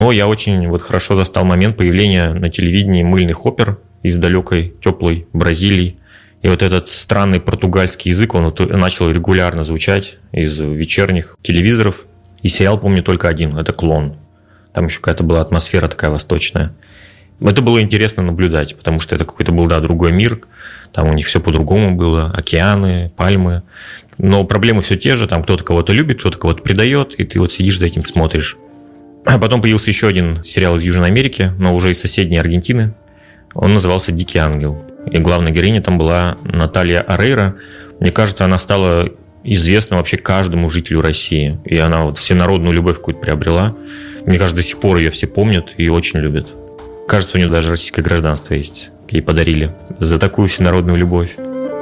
Я очень хорошо застал момент появления на телевидении мыльных опер из далекой, теплой Бразилии. И этот странный португальский язык, он начал регулярно звучать из вечерних телевизоров. И сериал помню только один, это «Клон». Там еще какая-то была атмосфера такая восточная. Это было интересно наблюдать, потому что это какой-то был, другой мир. Там у них все по-другому было, океаны, пальмы. Но проблемы все те же, там кто-то кого-то любит, кто-то кого-то предает, и ты сидишь за этим, смотришь. А потом появился еще один сериал из Южной Америки, но уже из соседней Аргентины. Он назывался «Дикий ангел». И главная героиня там была Наталья Орейро. Мне кажется, она стала известна вообще каждому жителю России. И она всенародную любовь какую-то приобрела. Мне кажется, до сих пор ее все помнят и очень любят. Кажется, у нее даже российское гражданство есть. Ей подарили за такую всенародную любовь.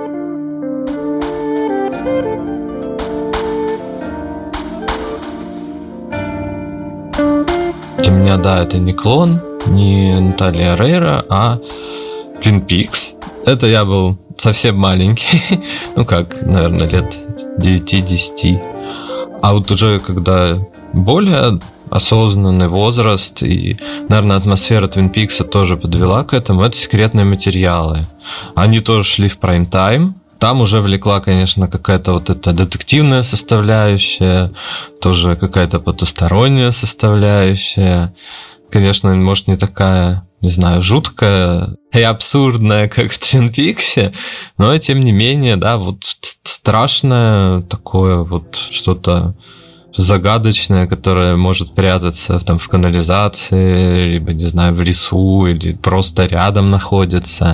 Для меня, это не «Клон», не Наталья Орейро, а Twin Peaks. Это я был совсем маленький, наверное, лет 9-10. А уже когда более осознанный возраст и, наверное, атмосфера Twin Peaks тоже подвела к этому, это «Секретные материалы». Они тоже шли в прайм-тайм. Там уже влекла, конечно, какая-то эта детективная составляющая, тоже какая-то потусторонняя составляющая. Конечно, может, не такая, не знаю, жуткая и абсурдная, как в Twin Peaks, но, тем не менее, страшное такое что-то загадочное, которое может прятаться в канализации, либо, не знаю, в лесу, или просто рядом находится.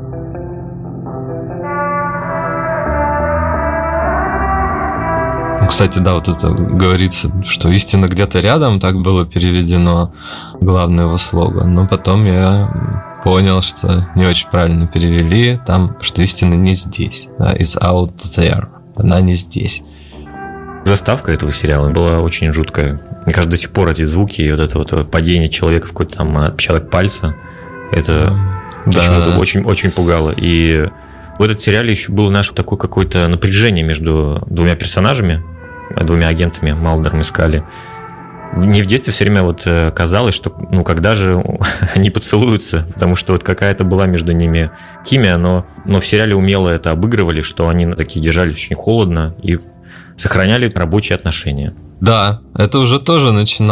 Кстати, это говорится, что истина где-то рядом, так было переведено главное его слоган. Но потом я понял, что не очень правильно перевели, там, что истина не здесь, is out there, она не здесь. Заставка этого сериала была очень жуткая. Мне кажется, до сих пор эти звуки и это падение человека в какой-то отпечаток пальца, это почему-то очень пугало. И в этот сериале еще было такое какое-то напряжение между двумя персонажами, двумя агентами, Малдером и Скали. Мне в детстве все время казалось, что когда же они поцелуются, потому что какая-то была между ними химия, но в сериале умело это обыгрывали, что они такие держались очень холодно и сохраняли рабочие отношения. Да, это уже тоже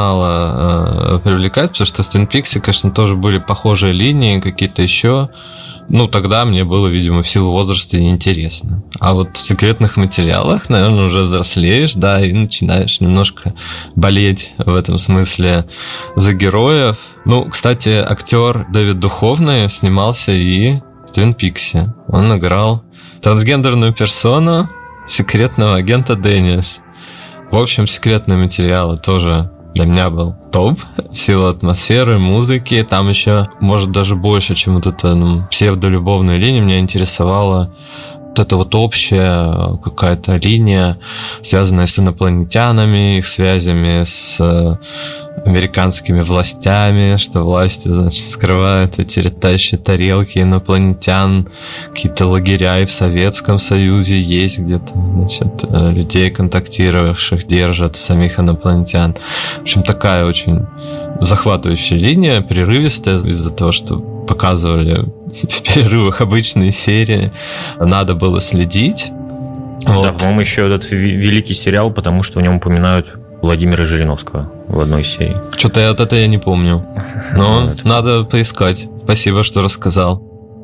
начинало привлекать, потому что в Twin Peaks, конечно, тоже были похожие линии, какие-то еще. Тогда мне было, видимо, в силу возраста неинтересно. А в «Секретных материалах», наверное, уже взрослеешь, и начинаешь немножко болеть в этом смысле за героев. Кстати, актер Дэвид Духовный снимался и в Twin Peaks. Он играл трансгендерную персону секретного агента Деннис. В общем, «Секретные материалы» тоже для меня был топ в силу атмосферы, музыки. Там еще, может, даже больше, чем эта псевдолюбовная линия, меня интересовала эта общая какая-то линия, связанная с инопланетянами, их связями с американскими властями, что власти, скрывают эти летающие тарелки инопланетян, какие-то лагеря и в Советском Союзе есть где-то, людей, контактировавших, держат самих инопланетян. В общем, такая очень захватывающая линия, прерывистая, из-за того, что показывали в перерывах обычные серии, надо было следить. Да, по-моему, еще этот великий сериал, потому что в нем упоминают Владимира Жириновского в одной серии. Что-то это я не помню. Но надо поискать. Спасибо, что рассказал.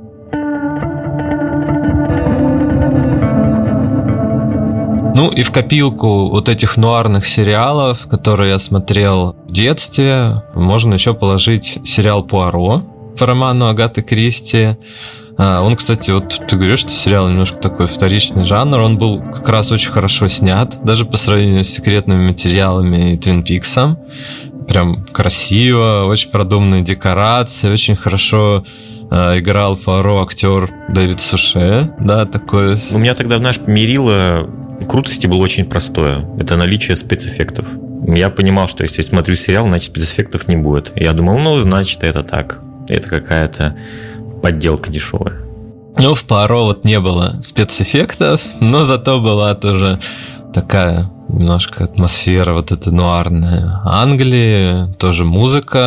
И в копилку этих нуарных сериалов, которые я смотрел в детстве, можно еще положить сериал «Пуаро» по роману Агаты Кристи. Он, кстати, ты говоришь, что сериал немножко такой вторичный жанр, он был как раз очень хорошо снят, даже по сравнению с «Секретными материалами» и Twin Peaks. Прям красиво, очень продуманные декорации, очень хорошо играл Пуаро актер Дэвид Суше, такой. У меня тогда, мерило крутости было очень простое. Это наличие спецэффектов. Я понимал, что если я смотрю сериал, значит спецэффектов не будет. Я думал, значит это так. Это какая-то подделка дешевая. В Пуаро не было спецэффектов, но зато была тоже такая немножко атмосфера эта нуарная Англии, тоже музыка